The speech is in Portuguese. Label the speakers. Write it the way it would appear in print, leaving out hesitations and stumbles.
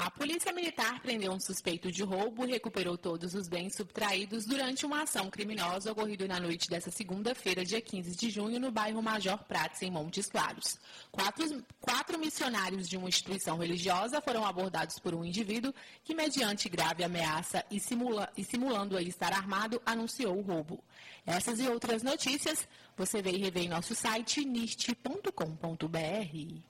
Speaker 1: A Polícia Militar prendeu um suspeito de roubo e recuperou todos os bens subtraídos durante uma ação criminosa ocorrida na noite desta segunda-feira, dia 15 de junho, no bairro Major Prats, em Montes Claros. Quatro missionários de uma instituição religiosa foram abordados por um indivíduo que, mediante grave ameaça e simulando estar armado, anunciou o roubo. Essas e outras notícias você vê e revê em nosso site nist.com.br.